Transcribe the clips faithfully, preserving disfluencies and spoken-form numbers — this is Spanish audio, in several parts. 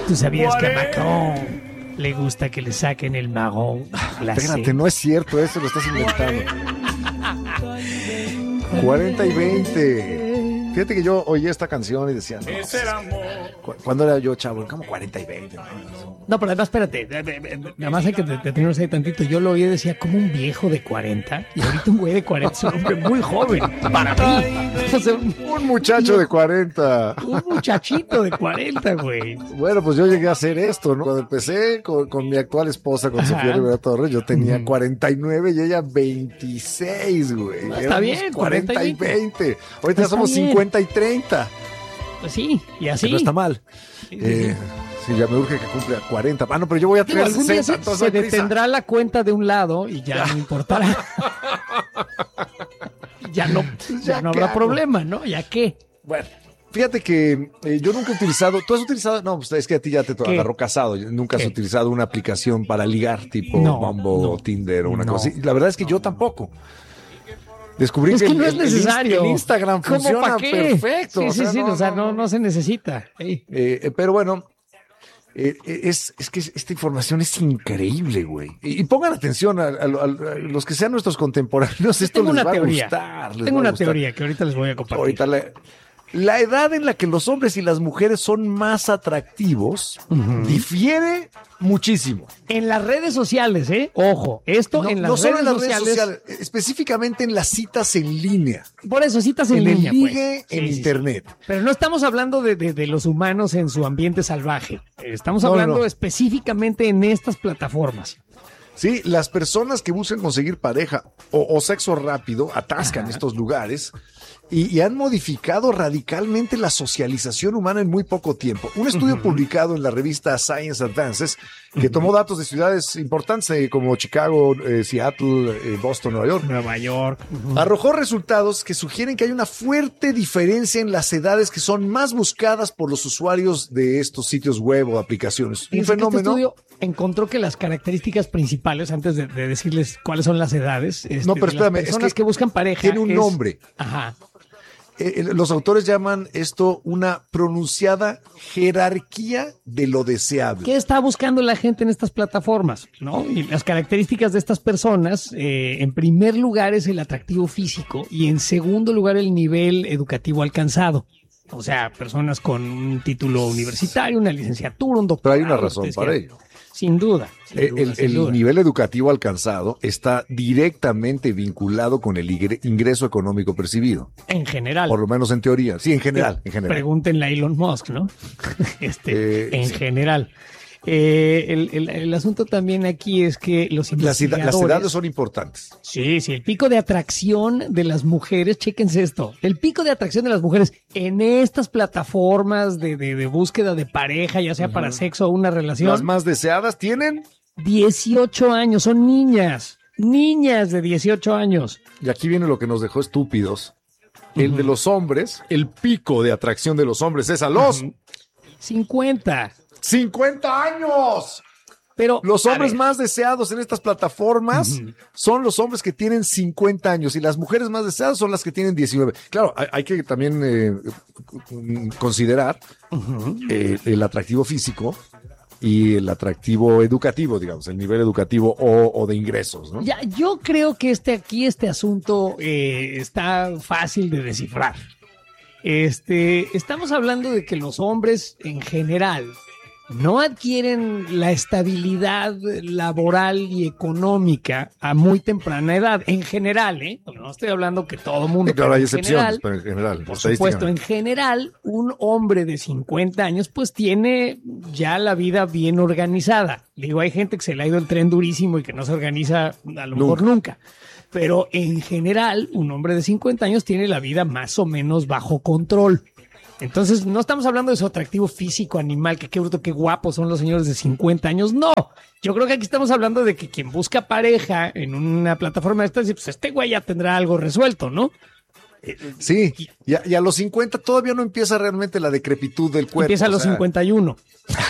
¿Tú sabías que a Macron le gusta que le saquen el marrón? Espérate, no es cierto, eso lo estás inventando. cuarenta y veinte. Fíjate que yo oí esta canción y decía, no, pues, ¿cuándo era yo chavo? Como cuarenta y veinte. ¿no? No, pero además, espérate, nada más hay que detenernos ahí tantito. Yo lo oí y decía, como un viejo de cuarenta, y ahorita un güey de cuarenta es un hombre muy joven, para mí. O sea, un, un muchacho de cuarenta. Un muchachito de cuarenta, güey. Bueno, pues yo llegué a hacer esto, ¿no? Cuando empecé con, con mi actual esposa, con Ajá. Sofía Rivera Torres, yo tenía mm. cuarenta y nueve y ella veintiséis, güey. No, está bien, cuarenta y veinte. Ahorita ya somos bien. cincuenta y treinta. Pues sí, y así. Que no está mal. Sí, sí, eh, sí. sí, ya me urge que cumpla cuarenta. Ah, no, pero yo voy a tener algún sesenta. Día se, se detendrá la cuenta de un lado y ya, ya. no importará. ya no, ya, ya no habrá hago? problema, ¿no? ¿Ya qué? Bueno. Fíjate que eh, yo nunca he utilizado, ¿tú has utilizado? No, pues es que a ti ya te ¿Qué? agarró casado, nunca ¿Qué? has utilizado una aplicación para ligar tipo no, Bumble no, o Tinder o una no. cosa así. La verdad es que yo tampoco. Descubrí es que, que el, no es necesario. El Instagram funciona perfecto. Sí, sí, o sea, sí, no, o sea, no, no, no se necesita. Eh, eh, pero bueno, eh, es, es que esta información es increíble, güey. Y, y pongan atención a, a, a, a los que sean nuestros contemporáneos, esto les va teoría. a gustar. Les Tengo va una a gustar. teoría que ahorita les voy a compartir. Ahorita le... La edad en la que los hombres y las mujeres son más atractivos uh-huh. difiere muchísimo. En las redes sociales, ¿eh? Ojo, esto no, en las, no redes, solo en las sociales, redes sociales, específicamente en las citas en línea. Por eso, citas en, en línea. En el ligue, pues. en sí, internet. Sí, sí. Pero no estamos hablando de, de, de los humanos en su ambiente salvaje. Estamos no, hablando no. específicamente en estas plataformas. Sí, las personas que buscan conseguir pareja o, o sexo rápido atascan Ajá. estos lugares y, y han modificado radicalmente la socialización humana en muy poco tiempo. Un estudio uh-huh. publicado en la revista Science Advances que uh-huh. tomó datos de ciudades importantes eh, como Chicago, eh, Seattle, eh, Boston, Nueva York. Nueva York. Uh-huh. Arrojó resultados que sugieren que hay una fuerte diferencia en las edades que son más buscadas por los usuarios de estos sitios web o aplicaciones. Un fenómeno. Este estudio encontró que las características principales, antes de, de decirles cuáles son las edades, este, no, pero espérame, las personas es que, que buscan pareja. Tiene un es, nombre. Ajá. Eh, los autores llaman esto una pronunciada jerarquía de lo deseable. ¿Qué está buscando la gente en estas plataformas? ¿No? Y las características de estas personas, eh, en primer lugar es el atractivo físico y en segundo lugar el nivel educativo alcanzado. O sea, personas con un título universitario, una licenciatura, un doctorado. Pero hay una razón para ello. Sin duda. Sin el duda, el, sin el duda. nivel educativo alcanzado está directamente vinculado con el ingreso económico percibido. En general. Por lo menos en teoría. Sí, en general. En general. Pregúntenle a Elon Musk, ¿no? este, eh, en sí. general. Eh, el, el, el asunto también aquí es que los investigadores... Las, las edades son importantes. Sí, sí, el pico de atracción de las mujeres, chéquense esto, el pico de atracción de las mujeres en estas plataformas de, de, de búsqueda de pareja, ya sea uh-huh. para sexo o una relación... Las más deseadas tienen... dieciocho años, son niñas, niñas de dieciocho años. Y aquí viene lo que nos dejó estúpidos. El uh-huh. de los hombres, el pico de atracción de los hombres es a los... Uh-huh. cincuenta. ¡cincuenta años! Pero los hombres más deseados en estas plataformas uh-huh. son los hombres que tienen cincuenta años y las mujeres más deseadas son las que tienen diecinueve. Claro, hay, hay que también eh, considerar uh-huh. eh, el atractivo físico y el atractivo educativo, digamos, el nivel educativo o, o de ingresos, ¿no? Ya, yo creo que este aquí, este asunto eh, está fácil de descifrar. Este, estamos hablando de que los hombres en general no adquieren la estabilidad laboral y económica a muy temprana edad, en general, ¿eh? No estoy hablando que todo mundo... Sí, claro, hay en excepciones, general, pero en general. Por supuesto, en general, un hombre de cincuenta años, pues tiene ya la vida bien organizada. Digo, hay gente que se le ha ido el tren durísimo y que no se organiza a lo mejor nunca. Pero en general, un hombre de cincuenta años tiene la vida más o menos bajo control. Entonces, no estamos hablando de su atractivo físico, animal, que qué bruto, qué guapos son los señores de cincuenta años. No, yo creo que aquí estamos hablando de que quien busca pareja en una plataforma de estas, pues este güey ya tendrá algo resuelto, ¿no? Sí, y a, y a los cincuenta todavía no empieza realmente la decrepitud del cuerpo. Empieza a los o sea... cincuenta y uno.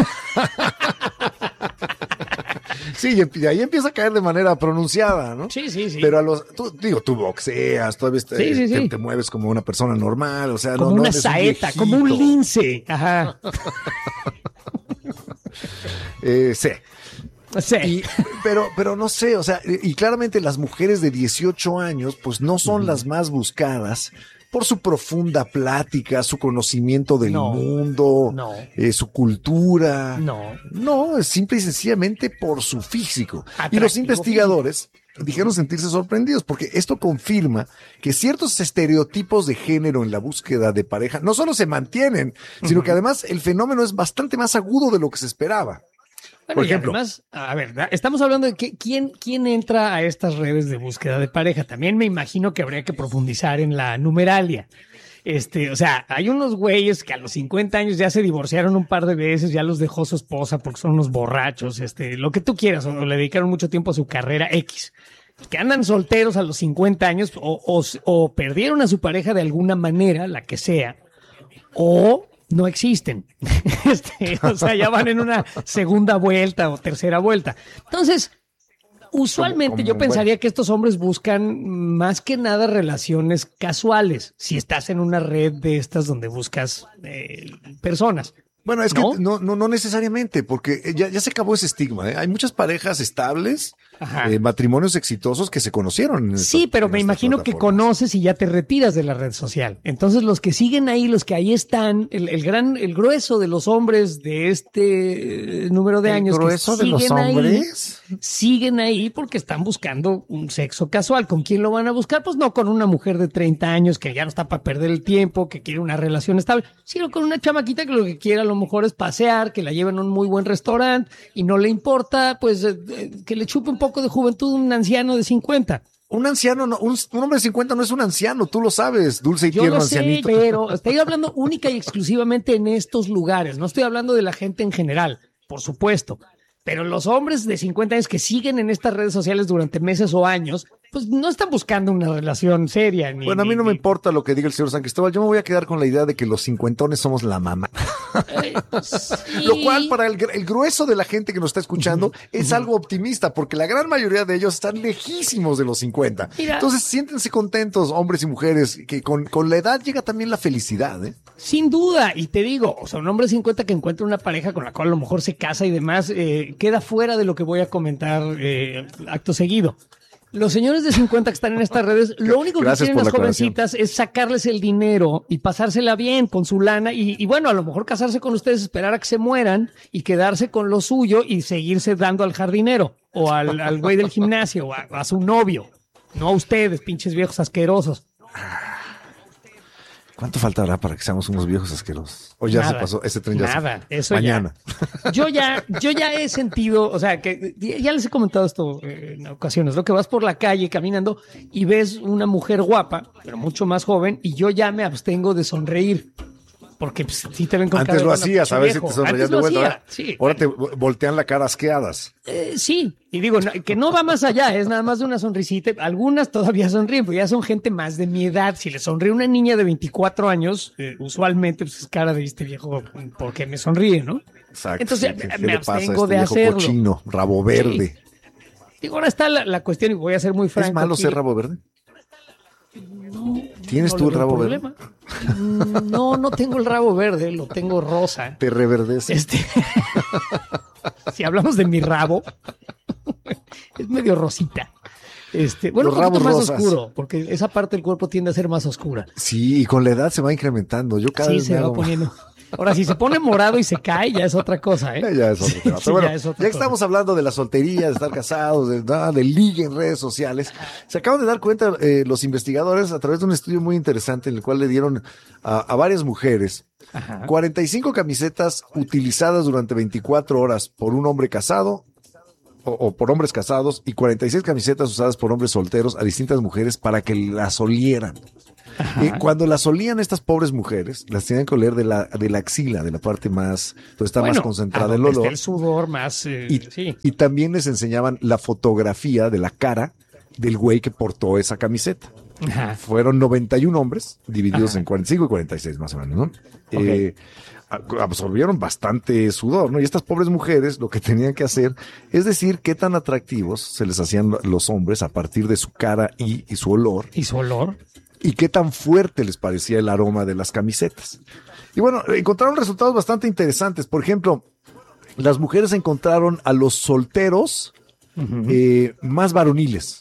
Sí, y ahí empieza a caer de manera pronunciada, ¿no? Sí, sí, sí. Pero a los, tú, digo, tú boxeas, todavía te, sí, sí, te, sí. te mueves como una persona normal, o sea, como no, una no saeta, un como un lince. Ajá. Eh, sí. Sí. Y, pero, pero no sé, o sea, y, y claramente las mujeres de dieciocho años, pues no son uh-huh. las más buscadas por su profunda plática, su conocimiento del no, mundo, no. Eh, su cultura. No. No, es simple y sencillamente por su físico. Atractivo. Y los investigadores dijeron sentirse sorprendidos porque esto confirma que ciertos estereotipos de género en la búsqueda de pareja no solo se mantienen, uh-huh. sino que además el fenómeno es bastante más agudo de lo que se esperaba. Bueno, Por ejemplo, además, a ver, estamos hablando de que, quién, quién entra a estas redes de búsqueda de pareja. También me imagino que habría que profundizar en la numeralia. Este, o sea, hay unos güeyes que a los cincuenta años ya se divorciaron un par de veces, ya los dejó su esposa porque son unos borrachos, este, lo que tú quieras, o le dedicaron mucho tiempo a su carrera X. Que andan solteros a los cincuenta años o, o, o perdieron a su pareja de alguna manera, la que sea, o no existen. Este, o sea, ya van en una segunda vuelta o tercera vuelta. Entonces, usualmente como, como, yo pensaría bueno. que estos hombres buscan más que nada relaciones casuales, si estás en una red de estas donde buscas eh, personas. Bueno, es ¿No? que no, no, no necesariamente, porque ya, ya se acabó ese estigma, ¿eh? Hay muchas parejas estables, eh, matrimonios exitosos que se conocieron. En sí, esta, pero en me imagino que conoces y ya te retiras de la red social. Entonces los que siguen ahí, los que ahí están, el, el gran, el grueso de los hombres de este número de ¿El años grueso que de los siguen hombres? ahí, siguen ahí porque están buscando un sexo casual. ¿Con quién lo van a buscar? Pues no con una mujer de treinta años que ya no está para perder el tiempo, que quiere una relación estable, sino con una chamaquita que lo que quiere a lo mejor es pasear, que la lleven a un muy buen restaurante y no le importa, pues, eh, que le chupe un poco de juventud un anciano de cincuenta. Un anciano, no, un, un hombre de cincuenta no es un anciano, tú lo sabes, dulce y Yo tierno lo sé, ancianito. pero estoy hablando única y exclusivamente en estos lugares, no estoy hablando de la gente en general, por supuesto. Pero los hombres de cincuenta años que siguen en estas redes sociales durante meses o años, pues no están buscando una relación seria. Ni, bueno, a mí no ni, me importa lo que diga el señor San Cristóbal. Yo me voy a quedar con la idea de que los cincuentones somos la mamá. Eh, pues, sí. Lo cual, para el, el grueso de la gente que nos está escuchando, uh-huh. es uh-huh. algo optimista, porque la gran mayoría de ellos están lejísimos de los cincuenta. Mira. Entonces, siéntense contentos, hombres y mujeres, que con, con la edad llega también la felicidad, ¿eh? Sin duda, y te digo, o sea, un hombre de cincuenta que encuentra una pareja con la cual a lo mejor se casa y demás, eh, queda fuera de lo que voy a comentar eh, acto seguido. Los señores de cincuenta que están en estas redes, lo único que quieren las jovencitas es sacarles el dinero y pasársela bien con su lana y, y bueno, a lo mejor casarse con ustedes, esperar a que se mueran y quedarse con lo suyo y seguirse dando al jardinero o al, al güey del gimnasio o a, a su novio. No a ustedes, pinches viejos asquerosos. ¿Cuánto faltará para que seamos unos viejos asquerosos? O ya nada, se pasó, ese tren ya nada, se... eso mañana. Ya. Yo ya, yo ya he sentido, o sea, que ya les he comentado esto en ocasiones, lo que vas por la calle caminando y ves una mujer guapa, pero mucho más joven, y yo ya me abstengo de sonreír. Porque pues, sí te ven con Antes cara de lo hacías, a ver si te sonreías de vuelta. Hacía, sí. Ahora te voltean la cara asqueadas. Eh, sí, y digo, no, que no va más allá, es nada más de una sonrisita. Algunas todavía sonríen, pero ya son gente más de mi edad. Si le sonríe una niña de veinticuatro años, eh, usualmente pues, es cara de este viejo, porque me sonríe, ¿no? Exacto. Entonces sí, me abstengo este de viejo hacerlo. Cochino, rabo verde. Sí. Digo, ahora está la, la cuestión, y voy a ser muy franco. ¿Es malo aquí. ser rabo verde? No, ¿Tienes no tú el rabo verde? No, no tengo el rabo verde, lo tengo rosa. Te reverdece. Este... si hablamos de mi rabo, es medio rosita. Este, bueno, Los un poquito rabos más rosas. oscuro, porque esa parte del cuerpo tiende a ser más oscura. Sí, y con la edad se va incrementando. Yo cada sí, vez se me va hago... poniendo. Ahora, si se pone morado y se cae, ya es otra cosa, ¿eh? Ya es otro tema. Sí, Pero bueno, ya es otra ya que cosa. estamos hablando de la soltería, de estar casados, de, de, de ligue en redes sociales, se acaban de dar cuenta eh, los investigadores a través de un estudio muy interesante en el cual le dieron a, a varias mujeres Ajá. cuarenta y cinco camisetas utilizadas durante veinticuatro horas por un hombre casado o, o por hombres casados y cuarenta y seis camisetas usadas por hombres solteros a distintas mujeres para que las olieran. Y cuando las olían estas pobres mujeres, las tenían que oler de la, de la axila, de la parte más, donde está Bueno, más concentrada a el donde olor. esté el sudor más, eh, Y, sí. y también les enseñaban la fotografía de la cara del güey que portó esa camiseta. Ajá. Fueron noventa y un hombres, divididos Ajá. en cuarenta y cinco y cuarenta y seis más o menos, ¿no? Okay. Eh, absorbieron bastante sudor, ¿no? Y estas pobres mujeres lo que tenían que hacer es decir qué tan atractivos se les hacían los hombres a partir de su cara y, y su olor. ¿Y su olor? Y qué tan fuerte les parecía el aroma de las camisetas. Y bueno, encontraron resultados bastante interesantes. Por ejemplo, las mujeres encontraron a los solteros uh-huh. eh, más varoniles,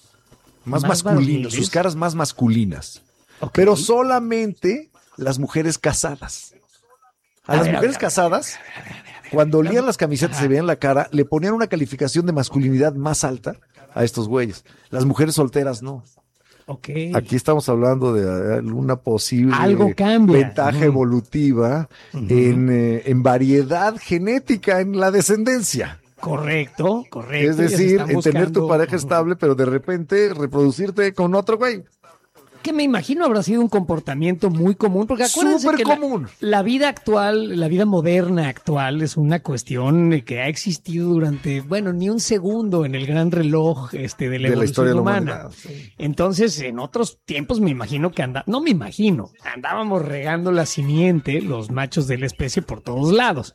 más, más masculinos, varoniles. Sus caras más masculinas. Okay. Pero solamente las mujeres casadas. A, a las ver, mujeres a ver, casadas, a ver, a ver, a ver, a ver, cuando olían las camisetas y se veían la cara, le ponían una calificación de masculinidad más alta a estos güeyes. Las mujeres solteras no. Okay. Aquí estamos hablando de alguna posible Algo cambia. ventaja uh-huh. evolutiva uh-huh. En, eh, en variedad genética en la descendencia. Correcto, correcto. Es decir, en buscando... tener tu pareja uh-huh. estable, pero de repente reproducirte con otro güey. Que me imagino habrá sido un comportamiento muy común, porque acuérdense Súper que común. La, la vida actual, la vida moderna actual es una cuestión que ha existido durante, bueno, ni un segundo en el gran reloj este, de la de evolución la humana. De la sí. Entonces, en otros tiempos me imagino que anda, no me imagino, andábamos regando la simiente, los machos de la especie por todos lados.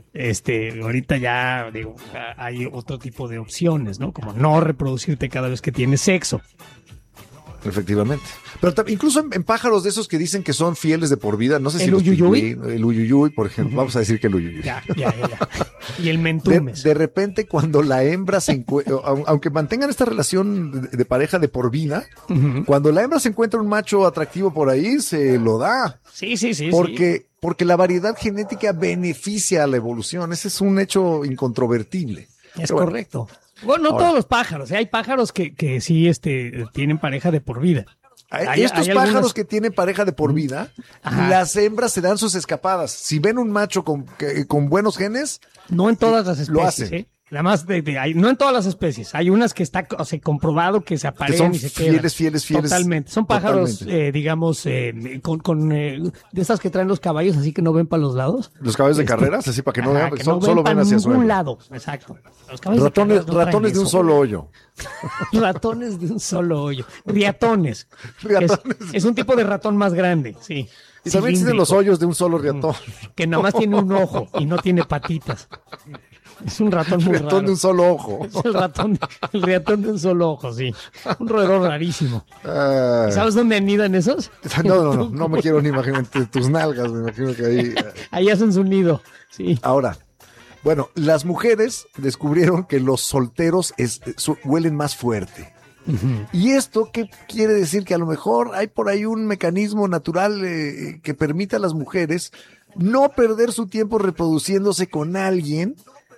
Este, ahorita ya, digo, hay otro tipo de opciones, ¿no? Como no reproducirte cada vez que tienes sexo. Efectivamente. Pero t- incluso en, en pájaros de esos que dicen que son fieles de por vida, no sé si el los uyuyuy, pingüinos, el uyuyuy, por ejemplo, uh-huh. vamos a decir que el uyuyuy. Ya, ya, ya, ya. Y el mentumes. De, de repente cuando la hembra se encuentra, aunque mantengan esta relación de, de pareja de por vida, uh-huh. cuando la hembra se encuentra un macho atractivo por ahí, se lo da. Sí, sí, sí. Porque, sí. porque la variedad genética beneficia a la evolución. Ese es un hecho incontrovertible. Es Pero correcto. Bueno, Bueno, no Ahora, todos los pájaros, ¿eh? Hay pájaros que, que sí este, tienen pareja de por vida. Hay, Estos hay pájaros algunos... que tienen pareja de por vida, Ajá. las hembras se dan sus escapadas. Si ven un macho con, que, con buenos genes, no en todas las especies, lo hacen. ¿eh? Además, de, de, hay, no en todas las especies. Hay unas que está o sea, comprobado que se aparean y se quedan. Fieles, fieles, fieles. Totalmente. Son pájaros, eh, digamos, eh, con, con eh, de esas que traen los caballos, así que no ven para los lados. Los caballos de este, carreras, así para que no ajá, vean, que so, no ven solo ven hacia su ningún lado. Exacto. Los ratones de, no ratones de un solo hoyo. Ratones de un solo hoyo. Riatones. Riatones. Es, es un tipo de ratón más grande, sí. Y también existen los hoyos de un solo riatón. Que nada más tiene un ojo y no tiene patitas. Es un ratón muy ratón raro. de un solo ojo. Es el ratón, el ratón de un solo ojo, sí. Un roedor rarísimo. Uh, ¿Sabes dónde anidan esos? No, no, no, no me quiero ni imaginar tus nalgas, me imagino que ahí. Ahí hacen su nido, sí. Ahora, bueno, las mujeres descubrieron que los solteros es, su, huelen más fuerte. Uh-huh. ¿Y esto qué quiere decir? Que a lo mejor hay por ahí un mecanismo natural eh, que permite a las mujeres no perder su tiempo reproduciéndose con alguien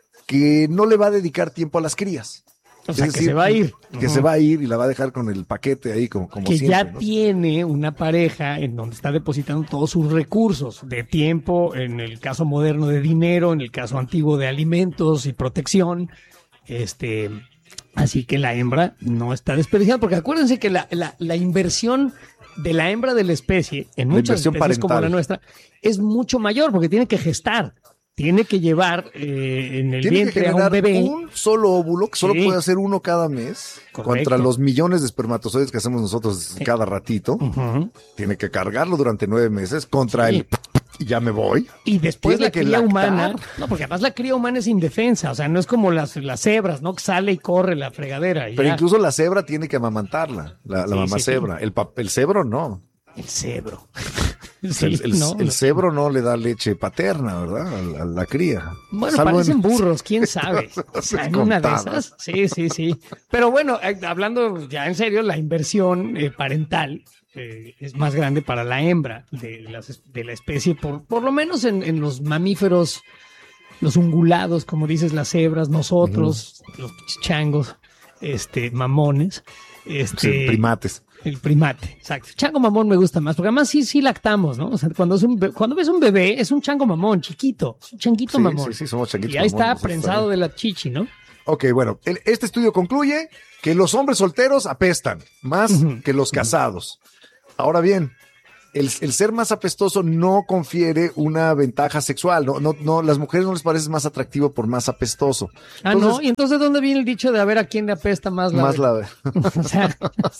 que no le va a dedicar tiempo a las crías. O sea, es decir, que se va a ir. Que uh-huh. se va a ir y la va a dejar con el paquete ahí como, como que siempre. Ya ¿no? tiene una pareja en donde está depositando todos sus recursos de tiempo, en el caso moderno de dinero, en el caso antiguo de alimentos y protección. Este, así que la hembra no está desperdiciando, porque acuérdense que la, la, la inversión de la hembra de la especie, en muchas especies parental. Como la nuestra, es mucho mayor porque tiene que gestar. Tiene que llevar eh, en el Tiene vientre que a un bebé. Un solo óvulo, que solo sí. puede hacer uno cada mes, correcto. Contra los millones de espermatozoides que hacemos nosotros sí. cada ratito. Uh-huh. Tiene que cargarlo durante nueve meses contra sí. el... Y ya me voy. Y después Tiene la cría lactar. humana. No, porque además la cría humana es indefensa. O sea, no es como las, las cebras, ¿no? Que sale y corre la fregadera. Y Pero ya. incluso la cebra tiene que amamantarla. La, la sí, mamá sí, cebra. Sí. El, el cebro no. El cebro. Sí, el, el, no, el no. cebro no le da leche paterna, ¿verdad? A la, a la cría. Bueno, Salvo parecen en... burros, quién sabe. O sea, en una de esas. Sí, sí, sí. Pero bueno, eh, hablando ya en serio, la inversión eh, parental eh, es más grande para la hembra de, las, de la especie, por, por lo menos en, en los mamíferos, los ungulados, como dices, las cebras, nosotros, uh-huh. los changos, este, mamones. Este, sí, primates. El primate, exacto. Chango mamón me gusta más, porque además sí, sí lactamos, ¿no? O sea, cuando, es un be- cuando ves un bebé, es un chango mamón, chiquito, es un changuito sí, mamón. Sí, sí, somos changuitos Y ahí mamón, está prensado de la chichi, ¿no? Ok, bueno, el, este estudio concluye que los hombres solteros apestan más uh-huh. que los casados. Ahora bien, el, el ser más apestoso no confiere una ventaja sexual. No, no, no, las mujeres no les parece más atractivo por más apestoso. Ah, entonces, ¿no? ¿Y entonces de dónde viene el dicho de a ver a quién le apesta más la... Más la... o sea,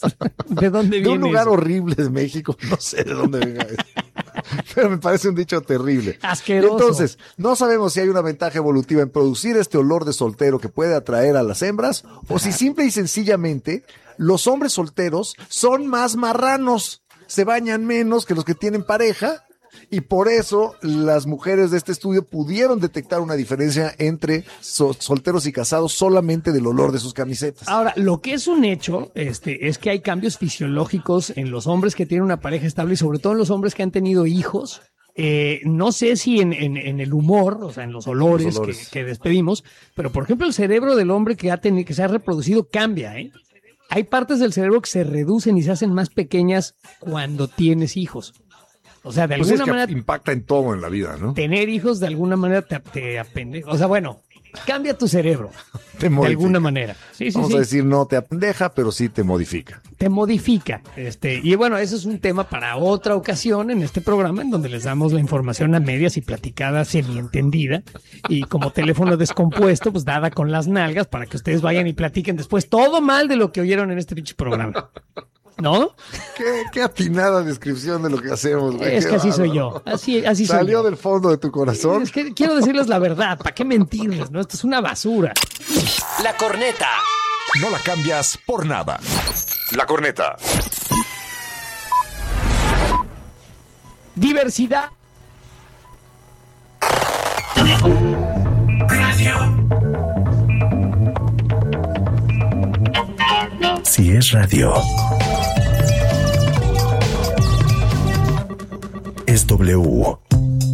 ¿de dónde viene De un lugar eso? horrible de México. No sé de dónde venga eso. Pero me parece un dicho terrible. Asqueroso. Entonces, no sabemos si hay una ventaja evolutiva en producir este olor de soltero que puede atraer a las hembras, o si simple y sencillamente los hombres solteros son más marranos. Se bañan menos que los que tienen pareja Y por eso las mujeres de este estudio pudieron detectar una diferencia entre so- solteros y casados solamente del olor de sus camisetas. Ahora, lo que es un hecho este, es que hay cambios fisiológicos en los hombres que tienen una pareja estable y sobre todo en los hombres que han tenido hijos. Eh, no sé si en, en, en el humor, o sea, en los olores, Los olores. Que, que despedimos, pero por ejemplo el cerebro del hombre que, ha tenido, que se ha reproducido cambia, ¿eh? Hay partes del cerebro que se reducen y se hacen más pequeñas cuando tienes hijos. O sea, de Pues alguna es que manera, impacta en todo en la vida, ¿no? tener hijos de alguna manera te, te apendeja. O sea, bueno, cambia tu cerebro Te de modifica. alguna manera. Sí, sí, Vamos sí. a decir, no te apendeja, pero sí te modifica. Te modifica. Este, y bueno, eso es un tema para otra ocasión en este programa, en donde les damos la información a medias y platicada semientendida. Y como teléfono descompuesto, pues dada con las nalgas para que ustedes vayan y platiquen después todo mal de lo que oyeron en este pinche programa. ¿No? Qué, qué atinada descripción de lo que hacemos, güey. Es Qué que así soy bárbaro. yo. Así, así soy Salió yo. del fondo de tu corazón. Es que quiero decirles la verdad. ¿Para qué mentirles? ¿No? Esto es una basura. La corneta. No la cambias por nada. La corneta. Diversidad. Si es radio, es W.